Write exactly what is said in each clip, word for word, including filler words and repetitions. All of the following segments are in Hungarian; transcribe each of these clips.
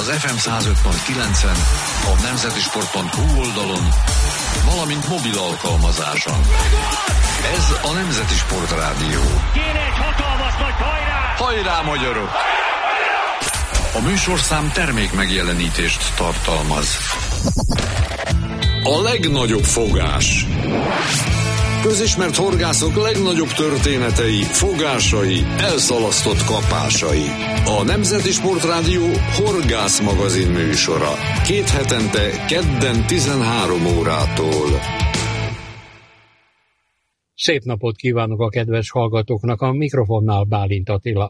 az ef em száz öt pont kilencen, a nemzeti sport pont hu oldalon, valamint mobil alkalmazáson. Ez a Nemzeti Sport Rádió. Kéne egy hatalmas nagy hajrá! Hajrá, magyarok! A műsorszám termék megjelenítést tartalmaz. A legnagyobb fogás. Közismert horgászok legnagyobb történetei, fogásai, elszalasztott kapásai. A Nemzeti Sport Rádió horgász magazin műsora. Két hetente, kedden tizenhárom órától. Szép napot kívánok a kedves hallgatóknak, a mikrofonnál Bálint Attila,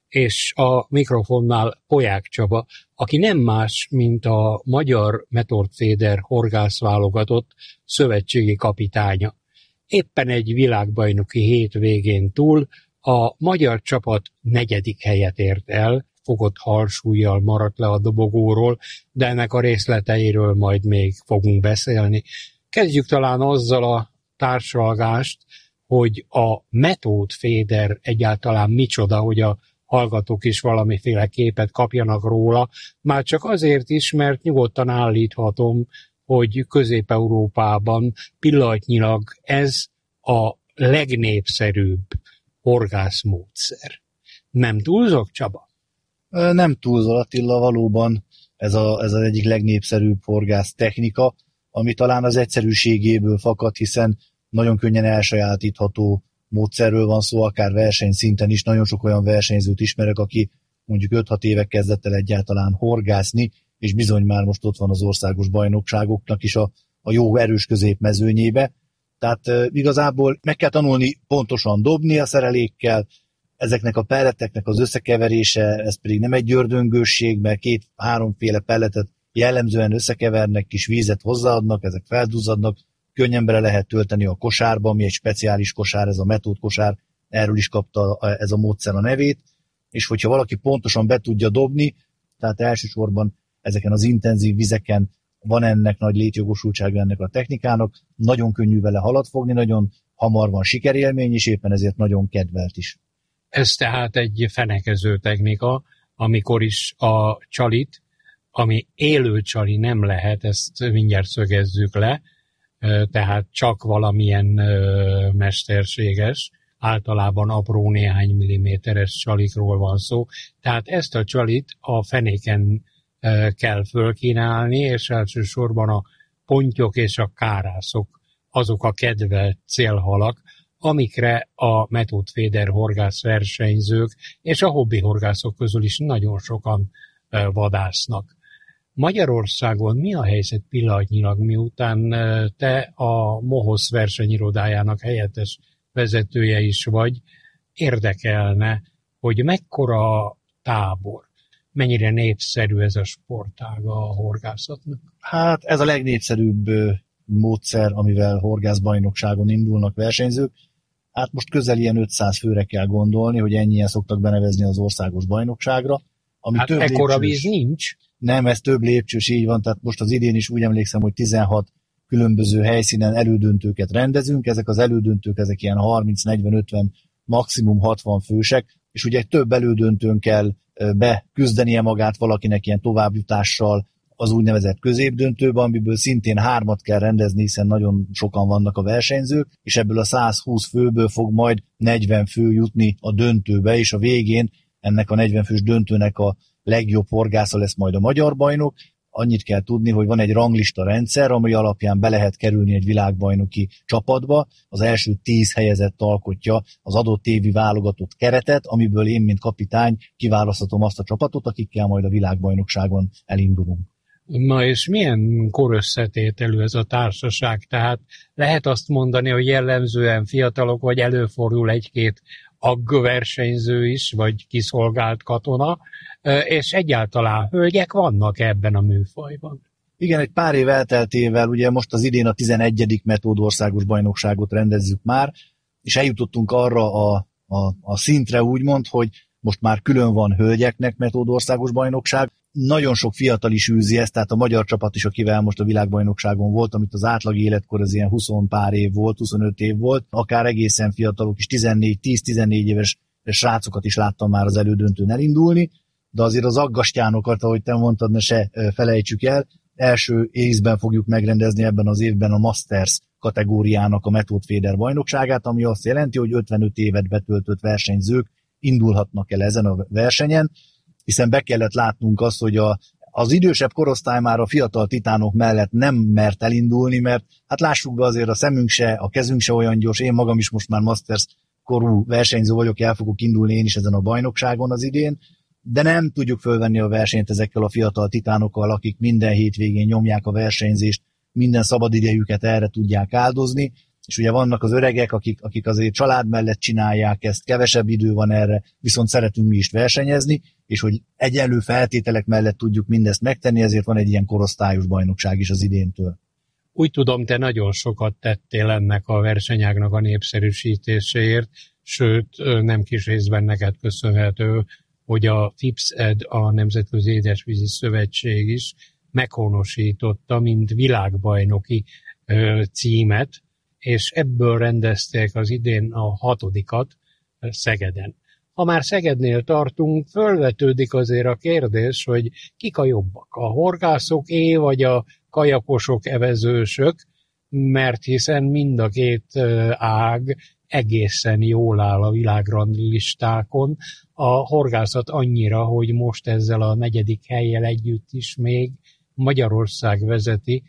és a mikrofonnál Poják Csaba, aki nem más, mint a magyar Method-Feder horgászválogatott szövetségi kapitánya. Éppen egy világbajnoki hétvégén túl a magyar csapat negyedik helyet ért el, fogott halsúllyal maradt le a dobogóról, de ennek a részleteiről majd még fogunk beszélni. Kezdjük talán azzal a társalgást, hogy a Method-Feder egyáltalán micsoda, hogy a hallgatók is valamiféle képet kapjanak róla, már csak azért is, mert nyugodtan állíthatom, hogy Közép-Európában pillanatnyilag ez a legnépszerűbb horgászmódszer. Nem túlzok, Csaba? Nem túlzol, Attila, valóban ez, a, ez az egyik legnépszerűbb horgász technika, ami talán az egyszerűségéből fakad, hiszen nagyon könnyen elsajátítható módszerről van szó, akár versenyszinten is. Nagyon sok olyan versenyzőt ismerek, aki mondjuk öt-hat éve kezdett el egyáltalán horgászni, és bizony már most ott van az országos bajnokságoknak is a, a jó erős középmezőnyébe. Tehát e, igazából meg kell tanulni pontosan dobni a szerelékkel, ezeknek a pelleteknek az összekeverése, ez pedig nem egy ördöngősség, mert két-háromféle pelletet jellemzően összekevernek, kis vízet hozzáadnak, ezek felduzzadnak, könnyen bele lehet tölteni a kosárba, ami egy speciális kosár, ez a Method kosár, erről is kapta ez a módszer a nevét, és hogyha valaki pontosan be tudja dobni, tehát elsősorban ezeken az intenzív vizeken van ennek nagy létjogosultsága ennek a technikának, nagyon könnyű vele halat fogni, nagyon hamar van sikerélmény, és éppen ezért nagyon kedvelt is. Ez tehát egy fenekező technika, amikor is a csalit, ami élő csali nem lehet, ezt mindjárt szögezzük le, tehát csak valamilyen mesterséges, általában apró néhány milliméteres csalikról van szó. Tehát ezt a csalit a fenéken kell fölkínálni, és elsősorban a pontyok és a kárászok azok a kedvelt célhalak, amikre a Method-Feder horgász versenyzők és a hobbi horgászok közül is nagyon sokan vadásznak. Magyarországon mi a helyzet pillanatnyilag, miután te a MOHOSZ versenyirodájának helyettes vezetője is vagy, érdekelne, hogy mekkora tábor, mennyire népszerű ez a sportága a horgászatnak? Hát ez a legnépszerűbb módszer, amivel horgászbajnokságon indulnak versenyzők. Hát most közel ilyen ötszáz főre kell gondolni, hogy ennyien szoktak benevezni az országos bajnokságra. Ami hát több ekkora lépcsős. Víz nincs? Nem, ez több lépcsős, így van, tehát most az idén is úgy emlékszem, hogy tizenhat különböző helyszínen elődöntőket rendezünk, ezek az elődöntők, ezek ilyen harminc, negyven, ötven, maximum hatvan fősek, és ugye több elődöntőn kell beküzdenie magát valakinek ilyen továbbjutással az úgynevezett középdöntőbe, amiből szintén hármat kell rendezni, hiszen nagyon sokan vannak a versenyzők, és ebből a száz húsz főből fog majd negyven fő jutni a döntőbe, és a végén ennek a negyven fős döntőnek a legjobb horgásza lesz majd a magyar bajnok. Annyit kell tudni, hogy van egy ranglista rendszer, ami alapján be lehet kerülni egy világbajnoki csapatba. Az első tíz helyezett alkotja az adott évi válogatott keretet, amiből én, mint kapitány kiválaszthatom azt a csapatot, akikkel majd a világbajnokságon elindulunk. Na és milyen korösszetételű ez a társaság? Tehát lehet azt mondani, hogy jellemzően fiatalok, vagy előfordul egy-két aggversenyző is, vagy kiszolgált katona, és egyáltalán hölgyek vannak ebben a műfajban. Igen, egy pár év elteltével, ugye most az idén a tizenegyedik Method országos bajnokságot rendezzük már, és eljutottunk arra a, a, a szintre úgymond, hogy most már külön van hölgyeknek Method országos bajnokság. Nagyon sok fiatal is űzi ezt, tehát a magyar csapat is, akivel most a világbajnokságon volt, amit az átlag életkor az ilyen húsz pár év volt, huszonöt év volt, akár egészen fiatalok is, tizennégy, tíz-tizennégy éves srácokat is láttam már az elődöntőn elindulni. de azért az aggastyánokat, ahogy te mondtad, ne se felejtsük el. Első észben fogjuk megrendezni ebben az évben a Masters kategóriának a Method Féder bajnokságát, ami azt jelenti, hogy ötvenöt évet betöltött versenyzők indulhatnak el ezen a versenyen, hiszen be kellett látnunk azt, hogy a, az idősebb korosztály már a fiatal titánok mellett nem mert elindulni, mert hát lássuk be, azért a szemünk se, a kezünk se olyan gyors, én magam is most már Masters korú versenyző vagyok, el fogok indulni én is ezen a bajnokságon az idén, de nem tudjuk fölvenni a versenyt ezekkel a fiatal titánokkal, akik minden hétvégén nyomják a versenyzést, minden szabadidejüket erre tudják áldozni, és ugye vannak az öregek, akik, akik azért család mellett csinálják ezt, kevesebb idő van erre, viszont szeretünk mi is versenyezni, és hogy egyenlő feltételek mellett tudjuk mindezt megtenni, ezért van egy ilyen korosztályos bajnokság is az idéntől. Úgy tudom, te nagyon sokat tettél ennek a versenyágnak a népszerűsítéséért, sőt, nem kis részben neked köszönhető, hogy a FIPS-Ed, a Nemzetközi Édesvízi Szövetség is meghonosította, mint világbajnoki ö, címet, és ebből rendezték az idén a hatodikat Szegeden. Ha már Szegednél tartunk, fölvetődik azért a kérdés, hogy kik a jobbak, a horgászoké vagy a kajakosok, evezősök, mert hiszen mind a két ág egészen jól áll a világranglistákon. A horgászat annyira, hogy most ezzel a negyedik hellyel együtt is még Magyarország vezeti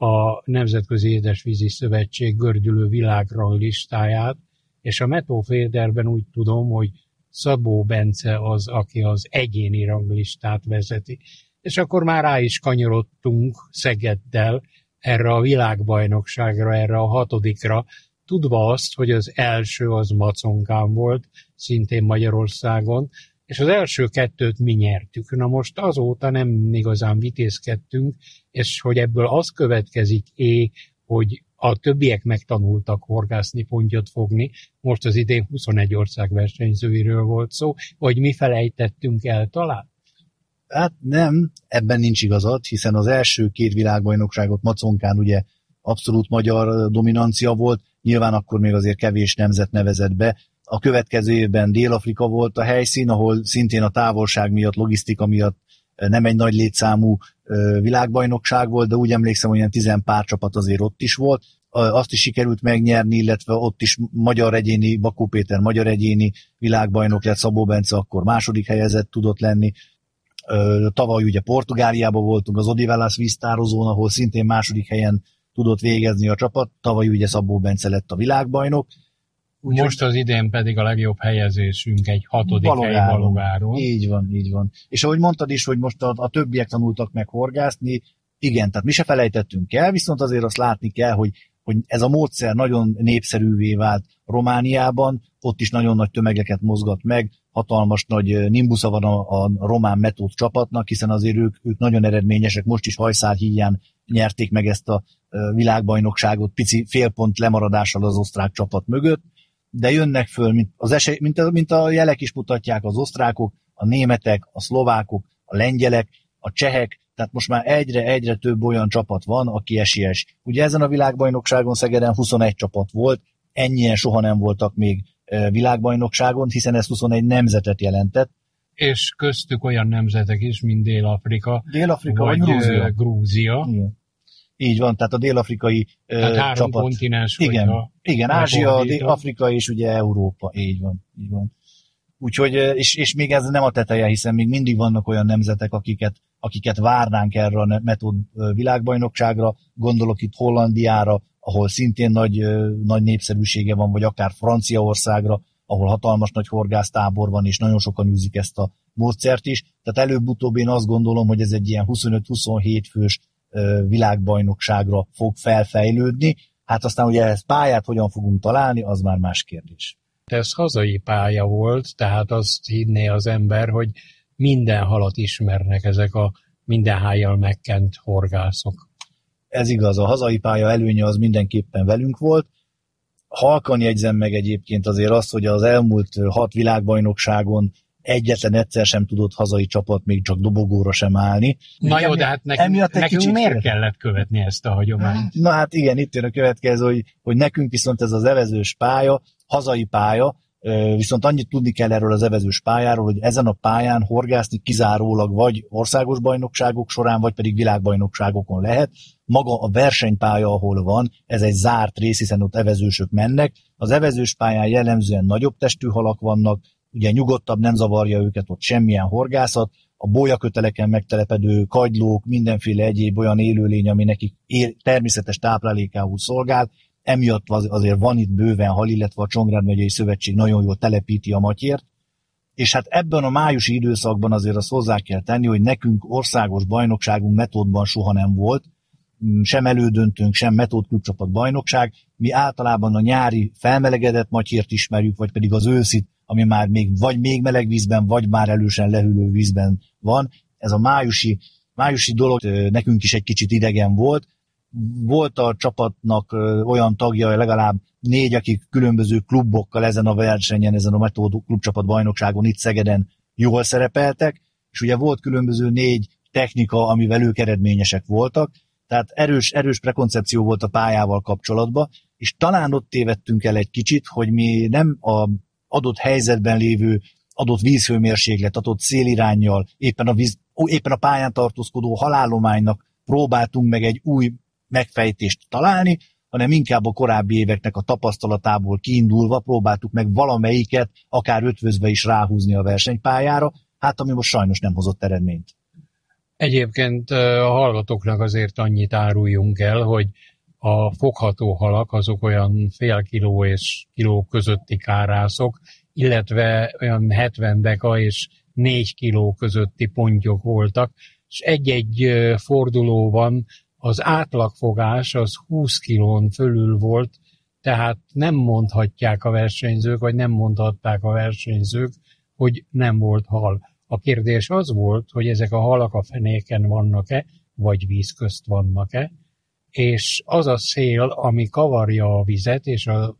a Nemzetközi Édesvízi Szövetség gördülő világranglistáját, és a Method Féderben úgy tudom, hogy Szabó Bence az, aki az egyéni ranglistát vezeti. És akkor már rá is kanyarodtunk Szegeddel erre a világbajnokságra, erre a hatodikra, tudva azt, hogy az első az Maconkán volt, szintén Magyarországon, és az első kettőt mi nyertük. Na most azóta nem igazán vitézkedtünk, és hogy ebből az következik, é, hogy a többiek megtanultak horgászni, pontyot fogni, most az idén huszonegy ország versenyzőiről volt szó, vagy mi felejtettünk el talán? Hát nem, ebben nincs igazad, hiszen az első két világbajnokságot Maconkán ugye abszolút magyar dominancia volt, nyilván akkor még azért kevés nemzet nevezett be. A következő évben Dél-Afrika volt a helyszín, ahol szintén a távolság miatt, logisztika miatt nem egy nagy létszámú világbajnokság volt, de úgy emlékszem, hogy ilyen tizen pár csapat azért ott is volt. Azt is sikerült megnyerni, illetve ott is magyar egyéni, Bakó Péter magyar egyéni világbajnok lett, Szabó Bence akkor második helyezett tudott lenni. Tavaly ugye Portugáliában voltunk, az Odivelas víztározón, ahol szintén második helyen tudott végezni a csapat. Tavaly ugye Szabó Bence lett a világbajnok. Úgy, most az idén pedig a legjobb helyezésünk egy hatodik hely Balogáron. Így van, így van. És ahogy mondtad is, hogy most a, a többiek tanultak meg horgászni, igen, tehát mi se felejtettünk el, viszont azért azt látni kell, hogy, hogy ez a módszer nagyon népszerűvé vált Romániában, ott is nagyon nagy tömegeket mozgat meg, hatalmas nagy nimbusza van a, a román Method csapatnak, hiszen azért ők, ők nagyon eredményesek, most is hajszál híján nyerték meg ezt a világbajnokságot, pici félpont lemaradással az osztrák csapat mögött, de jönnek föl, mint, az esély, mint, a, mint a jelek is mutatják, az osztrákok, a németek, a szlovákok, a lengyelek, a csehek, tehát most már egyre-egyre több olyan csapat van, aki esélyes. Ugye ezen a világbajnokságon Szegeden huszonegy csapat volt, ennyien soha nem voltak még világbajnokságon, hiszen ez huszonegy nemzetet jelentett. És köztük olyan nemzetek is, mint Dél-Afrika, Dél-Afrika vagy, vagy Grúzia. Grúzia. Igen. Így van, tehát a dél-afrikai tehát három csapat. kontinens. Igen, igen, Ázsia, Afrika és ugye Európa. Így van, így van. Úgyhogy, és, és még ez nem a teteje, hiszen még mindig vannak olyan nemzetek, akiket, akiket várnánk erre a Method világbajnokságra, gondolok itt Hollandiára, ahol szintén nagy, nagy népszerűsége van, vagy akár Franciaországra, ahol hatalmas nagy horgásztábor van, és nagyon sokan űzik ezt a módszert is. Tehát előbb-utóbb én azt gondolom, hogy ez egy ilyen huszonöt-huszonhét fős világbajnokságra fog felfejlődni. Hát aztán ugye ezt pályát hogyan fogunk találni, az már más kérdés. Ez hazai pálya volt, tehát azt hinné az ember, hogy minden halat ismernek ezek a minden hájjal megkent horgászok. Ez igaz, a hazai pálya előnye az mindenképpen velünk volt. Halkan jegyzem meg egyébként azért azt, hogy az elmúlt hat világbajnokságon egyetlen egyszer sem tudott hazai csapat még csak dobogóra sem állni. Na jó, de hát nekünk, nekünk miért fél... kellett követni ezt a hagyományt? Na hát igen, itt jön a következő, hogy, hogy nekünk viszont ez az evezős pálya, hazai pálya, Viszont annyit tudni kell erről az evezős pályáról, hogy ezen a pályán horgászni kizárólag vagy országos bajnokságok során, vagy pedig világbajnokságokon lehet. Maga a versenypálya, ahol van, ez egy zárt rész, hiszen ott evezősök mennek. Az evezős pályán jellemzően nagyobb testű halak vannak, ugye nyugodtabb, nem zavarja őket ott semmilyen horgászat. A bólyaköteleken megtelepedő kagylók, mindenféle egyéb olyan élőlény, ami nekik él, természetes táplálékául szolgál, emiatt azért van itt bőven hal, illetve a Csongrád megyei szövetség nagyon jól telepíti a matyért, és hát ebben a májusi időszakban azért azt hozzá kell tenni, hogy nekünk országos bajnokságunk metódban soha nem volt, sem elődöntőnk, sem metódklubcsapat bajnokság, mi általában a nyári felmelegedett matyért ismerjük, vagy pedig az őszit, ami már még vagy még meleg vízben, vagy már elősen lehűlő vízben van. Ez a májusi, májusi dolog nekünk is egy kicsit idegen volt. Volt a csapatnak olyan tagja, legalább négy, akik különböző klubokkal ezen a versenyen, ezen a metód klubcsapat bajnokságon itt Szegeden jól szerepeltek, és ugye volt különböző négy technika, amivel ők eredményesek voltak, tehát erős, erős prekoncepció volt a pályával kapcsolatban, és talán ott tévedtünk el egy kicsit, hogy mi nem a adott helyzetben lévő adott vízhőmérséklet, adott széliránnyal, éppen a, víz, éppen a pályán tartózkodó halállománynak próbáltunk meg egy új megfejtést találni, hanem inkább a korábbi éveknek a tapasztalatából kiindulva próbáltuk meg valamelyiket, akár ötvözve is ráhúzni a versenypályára, hát ami most sajnos nem hozott eredményt. Egyébként a hallgatóknak azért annyit áruljunk el, hogy a fogható halak azok olyan fél kiló és kiló közötti kárászok, illetve olyan hetven deka és négy kiló közötti pontyok voltak, és egy-egy fordulóban az átlagfogás az húsz kilón fölül volt, tehát nem mondhatják a versenyzők, vagy nem mondhatták a versenyzők, hogy nem volt hal. A kérdés az volt, hogy ezek a halak a fenéken vannak-e, vagy víz közt vannak-e, és az a szél, ami kavarja a vizet és a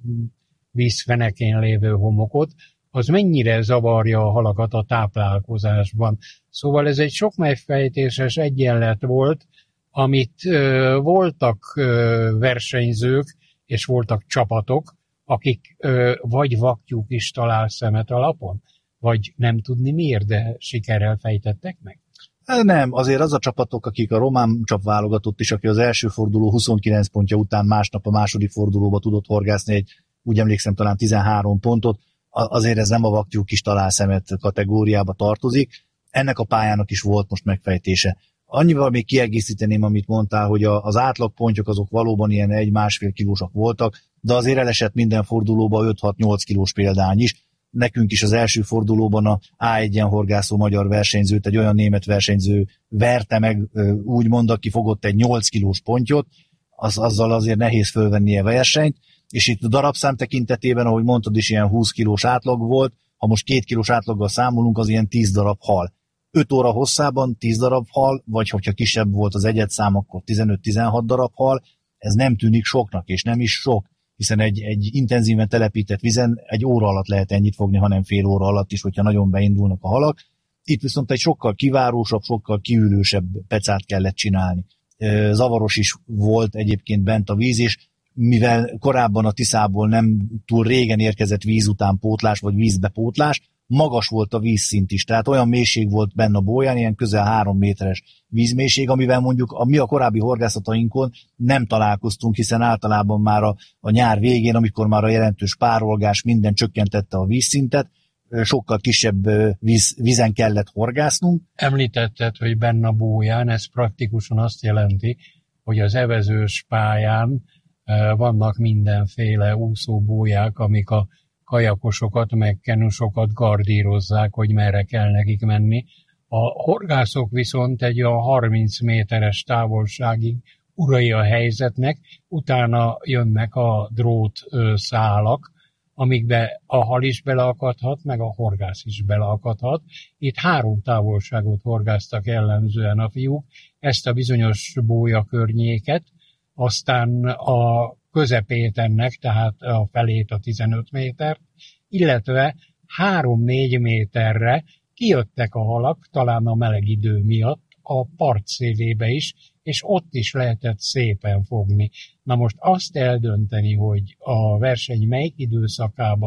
víz fenekén lévő homokot, az mennyire zavarja a halakat a táplálkozásban. Szóval ez egy sok megfejtéses egyenlet volt, amit ö, voltak ö, versenyzők, és voltak csapatok, akik ö, vagy vakjuk is talál szemet a lapon, vagy nem tudni miért, de sikerrel fejtettek meg? Nem, azért az a csapatok, akik a román csapválogatott is, aki az első forduló huszonkilenc pontja után másnap a második fordulóba tudott horgászni egy, úgy emlékszem, talán tizenhárom pontot, azért ez nem a vakjuk kis találszemet kategóriába tartozik. Ennek a pályának is volt most megfejtése. Annyival még kiegészíteném, amit mondtál, hogy az átlagpontyok azok valóban ilyen egy-másfél kilósak voltak, de azért elesett minden fordulóba öt-hat-nyolc kilós példány is. Nekünk is az első fordulóban a á egyen horgászó magyar versenyzőt egy olyan német versenyző verte meg, úgymond, aki fogott egy nyolc kilós pontyot, az, azzal azért nehéz fölvennie versenyt, és itt a darabszám tekintetében, ahogy mondtad is, ilyen húsz kilós átlag volt, ha most két kilós átlaggal számolunk, az ilyen tíz darab hal. öt óra hosszában tíz darab hal, vagy hogyha kisebb volt az egyedszám, akkor tizenöt-tizenhat darab hal, ez nem tűnik soknak, és nem is sok, hiszen egy, egy intenzíven telepített vizen egy óra alatt lehet ennyit fogni, hanem fél óra alatt is, hogyha nagyon beindulnak a halak. Itt viszont egy sokkal kivárósabb, sokkal kiülősebb pecát kellett csinálni. Zavaros is volt egyébként bent a víz, és mivel korábban a Tiszából nem túl régen érkezett víz után pótlás, vagy vízbepótlás, magas volt a vízszint is, tehát olyan mélység volt benne a bóján, ilyen közel három méteres vízmélység, amivel mondjuk a mi a korábbi horgászatainkon nem találkoztunk, hiszen általában már a, a nyár végén, amikor már a jelentős párolgás minden csökkentette a vízszintet, sokkal kisebb víz, vízen kellett horgásznunk. Említetted, hogy benne a bóján, ez praktikusan azt jelenti, hogy az evezős pályán vannak mindenféle úszóbóják, amik a kajakosokat, meg kenusokat gardírozzák, hogy merre kell nekik menni. A horgászok viszont egy a harminc méteres távolságig urai a helyzetnek, utána jönnek a drót szálak, amikbe a hal is beleakadhat, meg a horgász is beleakadhat. Itt három távolságot horgáztak jellemzően a fiúk, ezt a bizonyos bója környéket, aztán a közepét ennek, tehát a felét, a tizenöt métert, illetve három-négy méterre kijöttek a halak, talán a meleg idő miatt, a part szélébe is, és ott is lehetett szépen fogni. Na most azt eldönteni, hogy a verseny melyik időszakában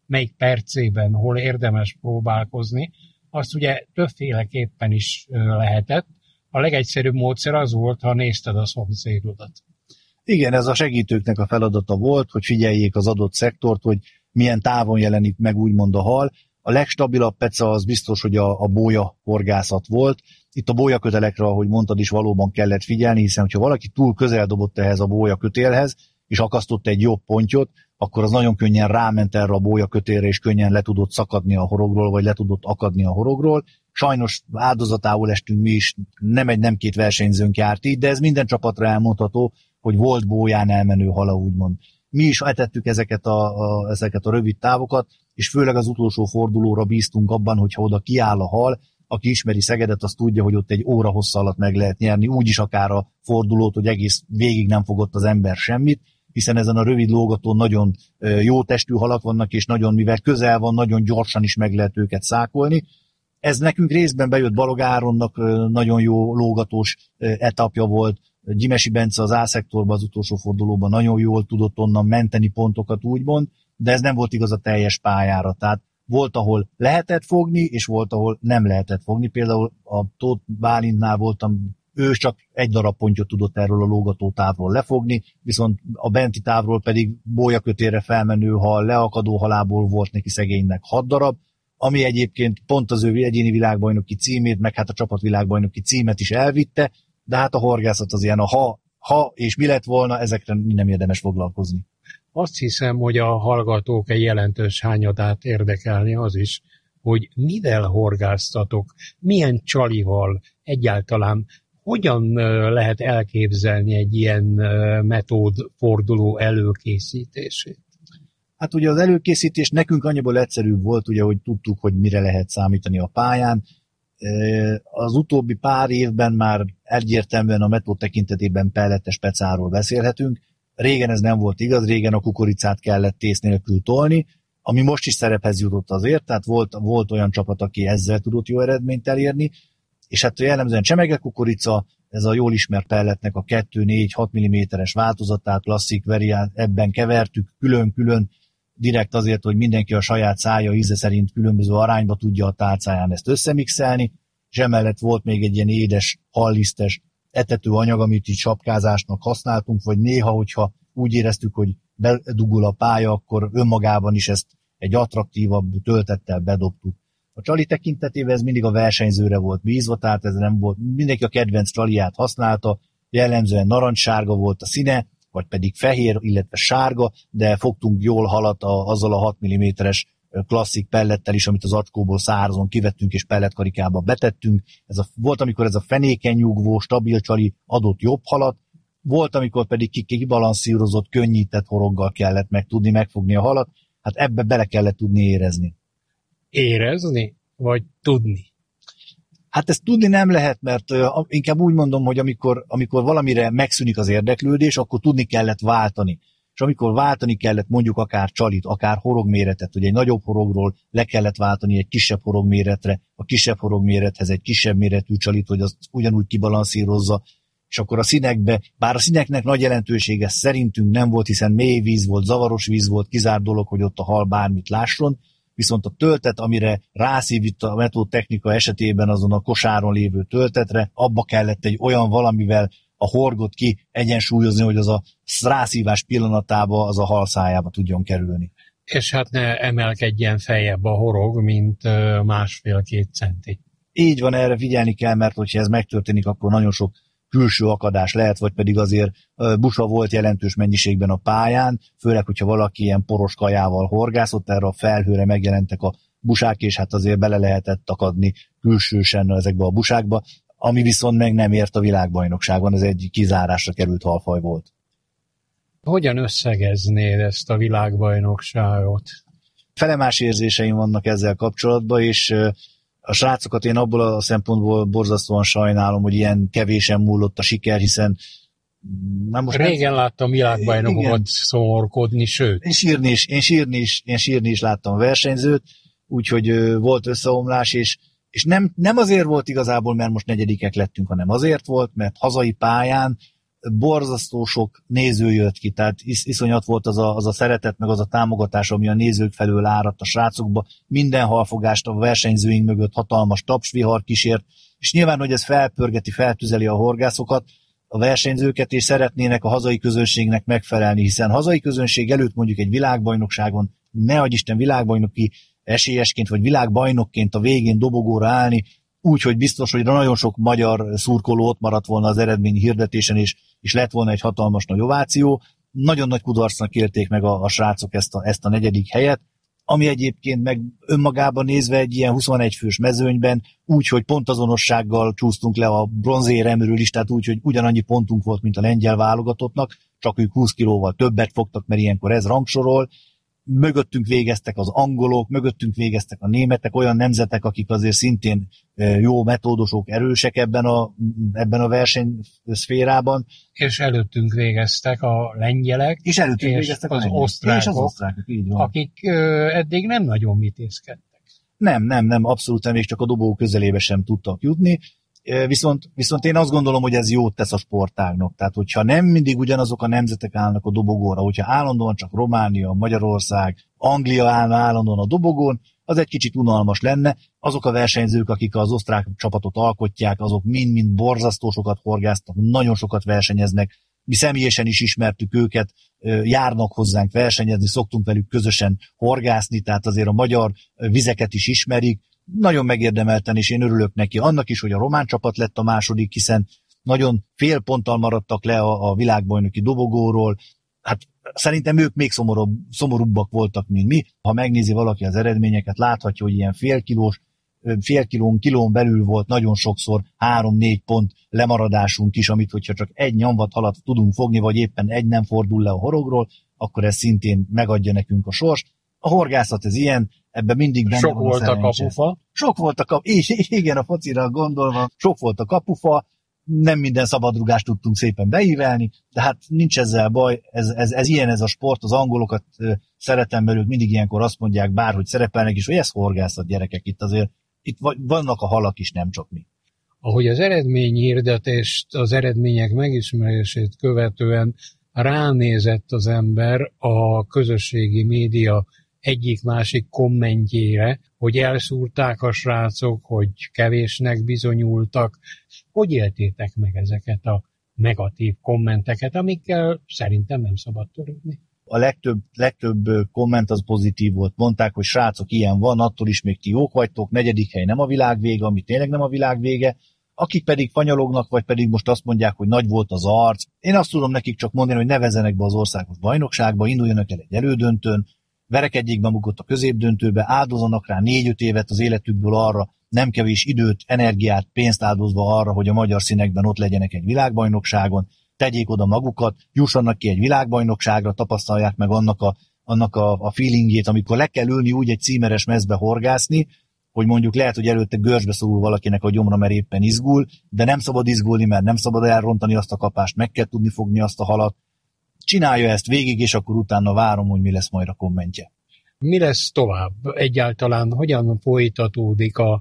melyik percében, hol érdemes próbálkozni, azt ugye többféleképpen is lehetett. A legegyszerűbb módszer az volt, ha nézted a szomszédodat. Igen, ez a segítőknek a feladata volt, hogy figyeljék az adott szektort, hogy milyen távon jelenik meg úgymond a hal. A legstabilabb peca az biztos, hogy a, a bólya horgászat volt. Itt a bólyakötelekre, ahogy mondtad is, valóban kellett figyelni, hiszen ha valaki túl közel dobott ehhez a bólyakötélhez, és akasztott egy jobb pontyot, akkor az nagyon könnyen ráment erre a bólyakötélre, és könnyen le tudott szakadni a horogról, vagy le tudott akadni a horogról. Sajnos áldozatául estünk mi is, nem egy, nem két versenyzőnk járt így, de ez minden csapatra elmondható, hogy volt bóján elmenő hala, úgymond. Mi is etettük ezeket a, a, ezeket a rövid távokat, és főleg az utolsó fordulóra bíztunk abban, hogyha oda kiáll a hal, aki ismeri Szegedet, az tudja, hogy ott egy óra hossza alatt meg lehet nyerni, úgyis akár a fordulót, hogy egész végig nem fogott az ember semmit, hiszen ezen a rövid lógatón nagyon jó testű halak vannak, és nagyon, mivel közel van, nagyon gyorsan is meg lehet őket szákolni. Ez nekünk részben bejött, Balog Áronnak nagyon jó lógatós etapja volt, Gyimesi Bence az A-szektorban az utolsó fordulóban nagyon jól tudott onnan menteni pontokat úgymond, de ez nem volt igaz a teljes pályára, tehát volt, ahol lehetett fogni, és volt, ahol nem lehetett fogni. Például a Tóth Bálintnál voltam, ő csak egy darab pontyot tudott erről a lógató távról lefogni, viszont a benti távról pedig bólyakötélre felmenő hal, leakadó halából volt neki szegénynek hat darab, ami egyébként pont az ő egyéni világbajnoki címét, meg hát a csapatvilágbajnoki címet is elvitte, de hát a horgászat az ilyen a ha, ha és mi lett volna, ezekre nem érdemes foglalkozni. Azt hiszem, hogy a hallgatók egy jelentős hányadát érdekelni az is, hogy mivel horgáztatok, milyen csalival, egyáltalán hogyan lehet elképzelni egy ilyen metódforduló előkészítését? Hát ugye az előkészítés nekünk annyiból egyszerűbb volt, ugye, hogy tudtuk, hogy mire lehet számítani a pályán. Az utóbbi pár évben már egyértelműen a metód tekintetében pelletes pecáról beszélhetünk. Régen ez nem volt igaz, régen a kukoricát kellett tész nélkül tolni, ami most is szerephez jutott azért, tehát volt, volt olyan csapat, aki ezzel tudott jó eredményt elérni, és hát jellemzően csemege kukorica, ez a jól ismert pelletnek a kettő, négy, hat milliméteres változatát, klasszik variált, ebben kevertük külön-külön, direkt azért, hogy mindenki a saját szája íze szerint különböző arányba tudja a tálcáján ezt összemixelni, és emellett volt még egy ilyen édes, hallisztes etető anyag, amit így sapkázásnak használtunk, vagy néha, hogyha úgy éreztük, hogy bedugul a pálya, akkor önmagában is ezt egy attraktívabb töltettel bedobtuk. A csali tekintetében ez mindig a versenyzőre volt bízva, tehát ez nem volt, mindenki a kedvenc csaliát használta, jellemzően narancssárga volt a színe, vagy pedig fehér, illetve sárga, de fogtunk jól halat a, azzal a hat milliméteres klasszik pellettel is, amit az acskóból szárazon kivettünk és pelletkarikába betettünk. Ez a, volt, amikor ez a fenéken nyugvó, stabil csali adott jobb halat, volt, amikor pedig kibalanszírozott, könnyített horoggal kellett meg tudni megfogni a halat, hát ebbe bele kellett tudni érezni. Érezni? Vagy tudni? Hát ezt tudni nem lehet, mert uh, inkább úgy mondom, hogy amikor, amikor valamire megszűnik az érdeklődés, akkor tudni kellett váltani. És amikor váltani kellett mondjuk akár csalit, akár horogméretet, hogy egy nagyobb horogról le kellett váltani egy kisebb horogméretre, a kisebb horogmérethez egy kisebb méretű csalit, hogy azt ugyanúgy kibalanszírozza, és akkor a színekbe, bár a színeknek nagy jelentősége szerintünk nem volt, hiszen mély víz volt, zavaros víz volt, kizárt dolog, hogy ott a hal bármit lásson, viszont a töltet, amire rászívít a metód technika esetében azon a kosáron lévő töltetre, abba kellett egy olyan valamivel a horgot ki egyensúlyozni, hogy az a rászívás pillanatában az a hal szájába tudjon kerülni. És hát ne emelkedjen feljebb a horog, mint másfél-két centi. Így van, erre figyelni kell, mert hogyha ez megtörténik, akkor nagyon sok külső akadás lehet, vagy pedig azért busa volt jelentős mennyiségben a pályán, főleg, hogyha valaki ilyen poros kajával horgászott, erre a felhőre megjelentek a busák, és hát azért bele lehetett akadni külsősen ezekbe a busákba, ami viszont meg nem ért a világbajnokságon, ez egy kizárásra került halfaj volt. Hogyan összegeznéd ezt a világbajnokságot? Felemás érzéseim vannak ezzel kapcsolatban, és a srácokat én abból a szempontból borzasztóan sajnálom, hogy ilyen kevésen múlott a siker, hiszen már most régen nem... láttam világbajnokokat szomorkodni, sőt. Én sírni is, én sírni is, én sírni is láttam a versenyzőt, úgyhogy volt összeomlás, és, és nem, nem azért volt igazából, mert most negyedikek lettünk, hanem azért volt, mert hazai pályán borzasztó sok néző jött ki, tehát is, iszonyat volt az a, az a szeretet, meg az a támogatás, ami a nézők felől áradt a srácokba. Minden halfogást a versenyzőink mögött hatalmas tapsvihar kísért, és nyilván, hogy ez felpörgeti, feltüzeli a horgászokat, a versenyzőket, és szeretnének a hazai közönségnek megfelelni, hiszen hazai közönség előtt mondjuk egy világbajnokságon, nehogy Isten világbajnoki esélyesként, vagy világbajnokként a végén dobogóra állni, úgy, hogy biztos, hogy nagyon sok magyar szurkoló ott maradt volna az eredmény hirdetésen, és, és lett volna egy hatalmas nagy ováció. Nagyon nagy kudarcnak élték meg a, a srácok ezt a, ezt a negyedik helyet, ami egyébként meg önmagában nézve egy ilyen huszonegy fős mezőnyben, úgy, hogy pontazonossággal csúsztunk le a bronzéremről is, tehát úgy, hogy ugyanannyi pontunk volt, mint a lengyel válogatottnak, csak ők húsz kilóval többet fogtak, mert ilyenkor ez rangsorol. Mögöttünk végeztek az angolok, mögöttünk végeztek a németek, olyan nemzetek, akik azért szintén jó metódosok, erősek ebben a, ebben a versenyszférában. És előttünk végeztek a lengyelek, és előttünk és végeztek az, a osztrákok, és az osztrákok, így van. akik ö, eddig nem nagyon vitézkedtek. Nem, nem, nem, abszolút nem, és csak a dobó közelébe sem tudtak jutni. Viszont, viszont én azt gondolom, hogy ez jót tesz a sportágnak. Tehát, hogyha nem mindig ugyanazok a nemzetek állnak a dobogóra, hogyha állandóan csak Románia, Magyarország, Anglia állna állandóan a dobogón, az egy kicsit unalmas lenne. Azok a versenyzők, akik az osztrák csapatot alkotják, azok mind-mind borzasztó sokat horgásztak, nagyon sokat versenyeznek. Mi személyesen is ismertük őket, járnak hozzánk versenyezni, szoktunk velük közösen horgászni, tehát azért a magyar vizeket is ismerik. Nagyon megérdemelten, és én örülök neki annak is, hogy a román csapat lett a második, hiszen nagyon fél ponttal maradtak le a, a világbajnoki dobogóról. Hát szerintem ők még szomorúbb, szomorúbbak voltak, mint mi. Ha megnézi valaki az eredményeket, láthatja, hogy ilyen fél kilós, fél kilón, kilón belül volt nagyon sokszor három-négy pont lemaradásunk is, amit hogyha csak egy nyomvat halat tudunk fogni, vagy éppen egy nem fordul le a horogról, akkor ez szintén megadja nekünk a sors. A horgászat ez ilyen, ebben mindig benne Sok van volt a, a kapufa. Sok volt a kapufa, igen, a focira gondolva, sok volt a kapufa, nem minden szabadrugást tudtunk szépen beívelni, de hát nincs ezzel baj, ez, ez, ez ilyen ez a sport, az angolokat szeretem, mert ők mindig ilyenkor azt mondják, bárhogy szerepelnek is, hogy ez horgászat, gyerekek, itt azért, itt vannak a halak is, nem csak mi. Ahogy az eredményhirdetést, az eredmények megismerését követően ránézett az ember a közösségi média egyik-másik kommentjére, hogy elszúrták a srácok, hogy kevésnek bizonyultak. Hogy éltétek meg ezeket a negatív kommenteket, amikkel szerintem nem szabad törődni? A legtöbb, legtöbb komment az pozitív volt. Mondták, hogy srácok, ilyen van, attól is még ti jók vagytok, negyedik hely nem a világ vége, ami tényleg nem a világ vége. Akik pedig fanyalognak, vagy pedig most azt mondják, hogy nagy volt az arc. Én azt tudom nekik csak mondani, hogy ne vezzenek be az országos bajnokságba, induljanak el egy elődöntőn, verekedjék be magukat a középdöntőbe, áldozanak rá négy-öt évet az életükből arra, nem kevés időt, energiát, pénzt áldozva arra, hogy a magyar színekben ott legyenek egy világbajnokságon, tegyék oda magukat, jussanak ki egy világbajnokságra, tapasztalják meg annak a, annak a, a feelingjét, amikor le kell ülni úgy egy címeres mezbe horgászni, hogy mondjuk lehet, hogy előtte görcsbe szorul valakinek a gyomra, mert éppen izgul, de nem szabad izgulni, mert nem szabad elrontani azt a kapást, meg kell tudni fogni azt a halat. Csinálja ezt végig, és akkor utána várom, hogy mi lesz majd a kommentje. Mi lesz tovább? Egyáltalán hogyan folytatódik a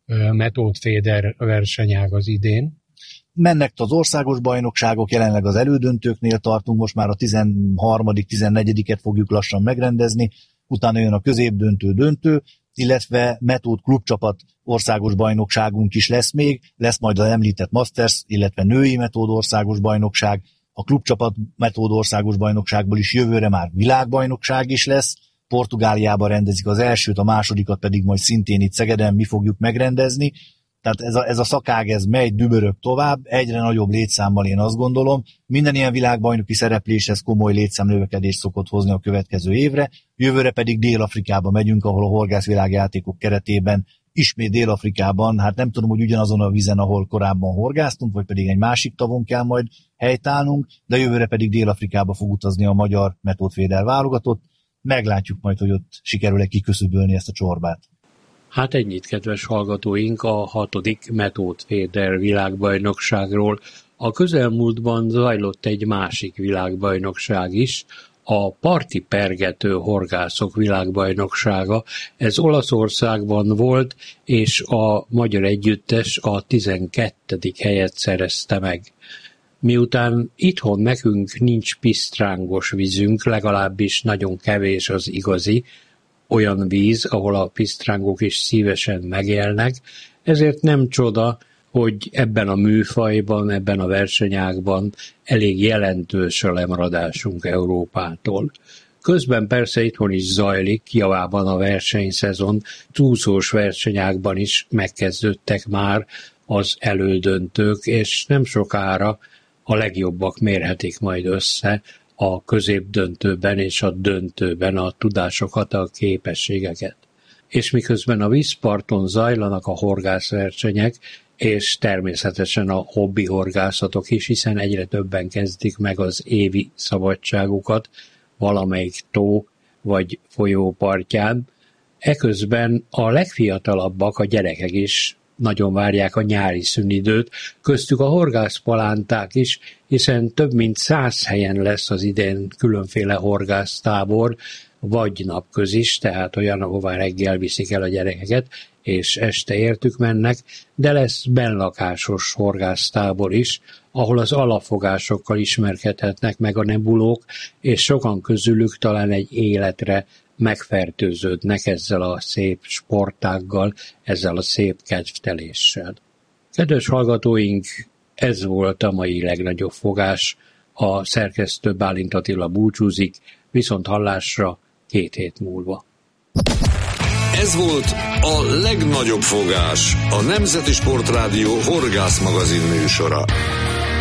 Method-Feder versenyág az idén? Mennek az országos bajnokságok, jelenleg az elődöntőknél tartunk, most már a tizenharmadik tizennegyediket fogjuk lassan megrendezni, utána jön a középdöntő döntő, illetve Method klubcsapat országos bajnokságunk is lesz még, lesz majd az említett Masters, illetve női Method országos bajnokság, a klubcsapat Method országos bajnokságból is jövőre már világbajnokság is lesz, Portugáliában rendezik az elsőt, a másodikat pedig majd szintén itt Szegeden mi fogjuk megrendezni, tehát ez a, ez a szakág, ez megy, dübörög tovább, egyre nagyobb létszámmal én azt gondolom, minden ilyen világbajnoki szerepléshez komoly létszámnövekedést szokott hozni a következő évre, jövőre pedig Dél-Afrikába megyünk, ahol a horgászvilágjátékok keretében ismét Dél-Afrikában, hát nem tudom, hogy ugyanazon a vizen, ahol korábban horgáztunk, vagy pedig egy másik tavon kell majd helytállnunk, de jövőre pedig Dél-Afrikába fog utazni a magyar Method-Feder válogatott. Meglátjuk majd, hogy ott sikerül-e kiköszöbölni ezt a csorbát. Hát ennyit, kedves hallgatóink, a hatodik Method-Feder világbajnokságról. A közelmúltban zajlott egy másik világbajnokság is, a parti pergető horgászok világbajnoksága. Ez Olaszországban volt, és a magyar együttes a tizenkettedik helyet szerezte meg. Miután itthon nekünk nincs pisztrángos vízünk, legalábbis nagyon kevés az igazi, olyan víz, ahol a pisztrángok is szívesen megélnek, ezért nem csoda, hogy ebben a műfajban, ebben a versenyágban elég jelentős a lemaradásunk Európától. Közben persze itthon is zajlik, javában a versenyszezon, túszós versenyákban is megkezdődtek már az elődöntők, és nem sokára a legjobbak mérhetik majd össze a középdöntőben és a döntőben a tudásokat, a képességeket. És miközben a vízparton zajlanak a horgászversenyek, és természetesen a hobbi horgászatok is, hiszen egyre többen kezdik meg az évi szabadságukat valamelyik tó vagy folyó partján. Eközben a legfiatalabbak, a gyerekek is nagyon várják a nyári szünidőt, köztük a horgászpalánták is, hiszen több mint száz helyen lesz az idén különféle horgásztábor, vagy napközis, tehát olyan, ahová reggel viszik el a gyerekeket, és este értük mennek, de lesz bennlakásos horgásztábor is, ahol az alapfogásokkal ismerkedhetnek meg a nebulók, és sokan közülük talán egy életre megfertőződnek ezzel a szép sportággal, ezzel a szép kedvteléssel. Kedves hallgatóink, ez volt a mai legnagyobb fogás. A szerkesztő Bálint Attila búcsúzik, viszont hallásra két hét múlva. Ez volt a legnagyobb fogás, a Nemzeti Sportrádió horgászmagazin műsora.